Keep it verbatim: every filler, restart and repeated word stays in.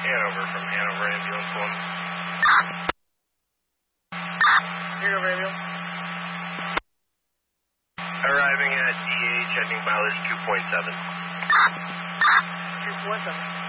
Hanover from Hanover Ambulance one. Hanover Ambulance. Arriving at D H, ending mileage two point seven. two point seven.